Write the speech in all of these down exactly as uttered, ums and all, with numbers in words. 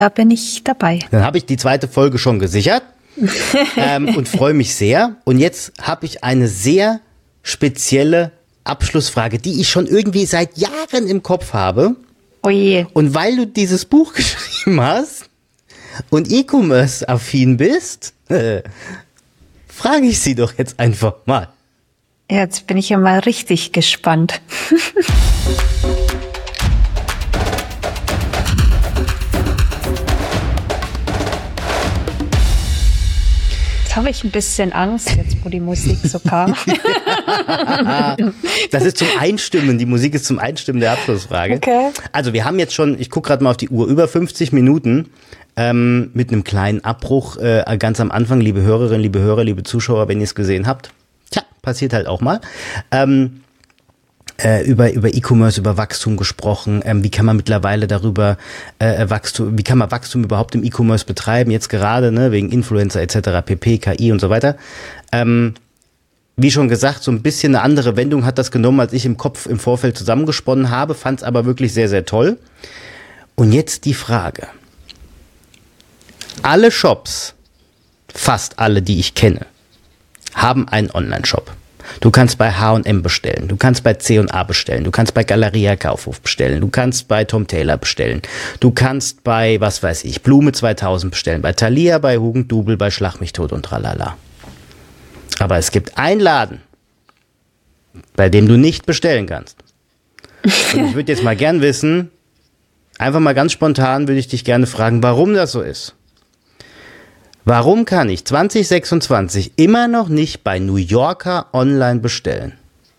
Da bin ich dabei. Dann habe ich die zweite Folge schon gesichert ähm, und freue mich sehr. Und jetzt habe ich eine sehr spezielle Abschlussfrage, die ich schon irgendwie seit Jahren im Kopf habe. Oh je. Und weil du dieses Buch geschrieben hast und E-Commerce-affin bist, äh, frage ich sie doch jetzt einfach mal. Jetzt bin ich ja mal richtig gespannt. Jetzt habe ich ein bisschen Angst, jetzt wo die Musik so kam. Das ist zum Einstimmen, die Musik ist zum Einstimmen der Abschlussfrage. Okay. Also wir haben jetzt schon, ich gucke gerade mal auf die Uhr, über fünfzig Minuten ähm, mit einem kleinen Abbruch äh, ganz am Anfang, liebe Hörerinnen, liebe Hörer, liebe Zuschauer, wenn ihr es gesehen habt. Tja, passiert halt auch mal. Ähm, äh, über über E-Commerce, über Wachstum gesprochen. Ähm, wie kann man mittlerweile darüber äh, Wachstum, wie kann man Wachstum überhaupt im E-Commerce betreiben? Jetzt gerade, ne, wegen Influencer et cetera, pp, K I und so weiter. Ähm, wie schon gesagt, so ein bisschen eine andere Wendung hat das genommen, als ich im Kopf im Vorfeld zusammengesponnen habe. Fand es aber wirklich sehr, sehr toll. Und jetzt die Frage. Alle Shops, fast alle, die ich kenne, haben einen Online-Shop. Du kannst bei H und M bestellen, du kannst bei C und A bestellen, du kannst bei Galeria Kaufhof bestellen, du kannst bei Tom Taylor bestellen, du kannst bei, was weiß ich, Blume zweitausend bestellen, bei Thalia, bei Hugendubel, bei Schlag mich tot und tralala. Aber es gibt einen Laden, bei dem du nicht bestellen kannst. Und ich würde jetzt mal gern wissen, einfach mal ganz spontan würde ich dich gerne fragen, warum das so ist. Warum kann ich zwanzig sechsundzwanzig immer noch nicht bei New Yorker online bestellen?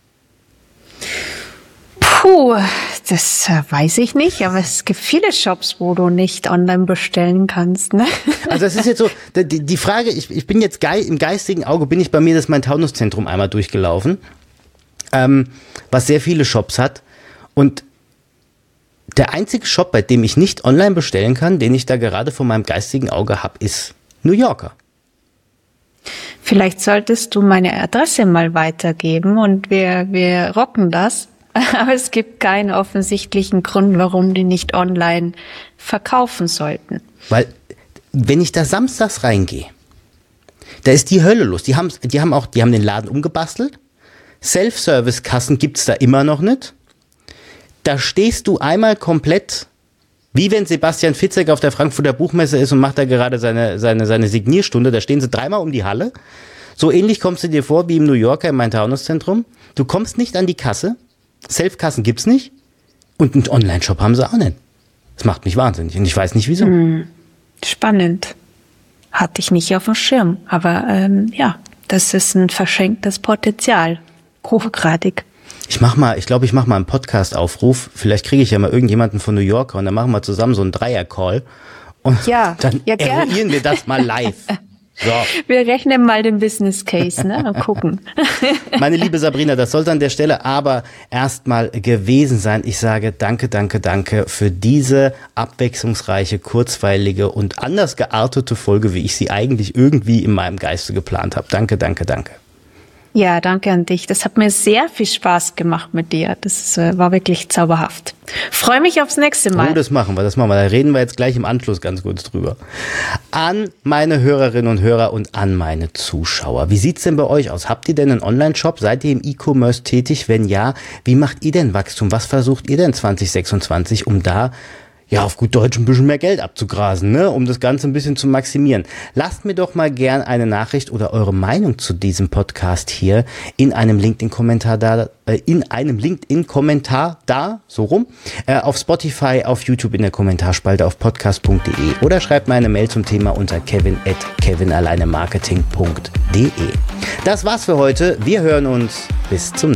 Puh, das äh, weiß ich nicht, aber es gibt viele Shops, wo du nicht online bestellen kannst, ne? Also das ist jetzt so, die, die Frage, ich, ich bin jetzt gei- im geistigen Auge, bin ich bei mir das Main-Taunus-Zentrum einmal durchgelaufen, ähm, was sehr viele Shops hat. Und der einzige Shop, bei dem ich nicht online bestellen kann, den ich da gerade vor meinem geistigen Auge habe, ist New Yorker. Vielleicht solltest du meine Adresse mal weitergeben und wir, wir rocken das. Aber es gibt keinen offensichtlichen Grund, warum die nicht online verkaufen sollten. Weil, wenn ich da samstags reingehe, da ist die Hölle los. Die haben, die haben auch, die haben den Laden umgebastelt. Self-Service-Kassen gibt's da immer noch nicht. Da stehst du einmal komplett, wie wenn Sebastian Fitzek auf der Frankfurter Buchmesse ist und macht da gerade seine, seine, seine Signierstunde. Da stehen sie dreimal um die Halle. So ähnlich kommst du dir vor wie im New Yorker im Main-Taunus-Zentrum. Du kommst nicht an die Kasse. Self-Kassen gibt's nicht. Und einen Online-Shop haben sie auch nicht. Das macht mich wahnsinnig. Und ich weiß nicht, wieso. Hm, spannend. Hatte ich nicht auf dem Schirm. Aber ähm, ja, das ist ein verschenktes Potenzial. Hochgradig. Ich mach mal, ich glaube, ich mache mal einen Podcast-Aufruf. Vielleicht kriege ich ja mal irgendjemanden von New Yorker und dann machen wir zusammen so einen Dreier-Call. Und ja, dann ja, eruieren wir das mal live. So. Wir rechnen mal den Business Case, ne? Mal gucken. Meine liebe Sabrina, das sollte an der Stelle aber erstmal gewesen sein. Ich sage danke, danke, danke für diese abwechslungsreiche, kurzweilige und anders geartete Folge, wie ich sie eigentlich irgendwie in meinem Geiste geplant habe. Danke, danke, danke. Ja, danke an dich. Das hat mir sehr viel Spaß gemacht mit dir. Das äh, war wirklich zauberhaft. Freue mich aufs nächste Mal. Oh, das machen wir, das machen wir. Da reden wir jetzt gleich im Anschluss ganz kurz drüber. An meine Hörerinnen und Hörer und an meine Zuschauer. Wie sieht's denn bei euch aus? Habt ihr denn einen Online-Shop? Seid ihr im E-Commerce tätig? Wenn ja, wie macht ihr denn Wachstum? Was versucht ihr denn zwanzig sechsundzwanzig, um da ja, auf gut Deutsch ein bisschen mehr Geld abzugrasen, ne, um das Ganze ein bisschen zu maximieren. Lasst mir doch mal gern eine Nachricht oder eure Meinung zu diesem Podcast hier in einem LinkedIn-Kommentar da, äh, in einem LinkedIn-Kommentar da, so rum, äh, auf Spotify, auf YouTube in der Kommentarspalte auf podcast punkt de oder schreibt mir eine Mail zum Thema unter kevin at kevinalleinemarketing punkt de. Das war's für heute. Wir hören uns. Bis zum